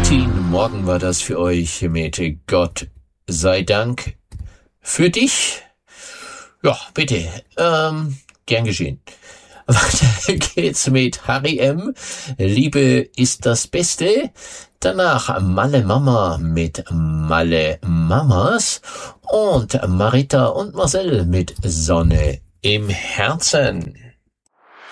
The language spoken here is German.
Valentin Morgen war das für euch mit Gott sei Dank für dich. Ja, bitte, gern geschehen. Weiter geht's mit Harry M. Liebe ist das Beste. Danach Malle Mama mit Malle Mamas und Marita und Marcel mit Sonne im Herzen.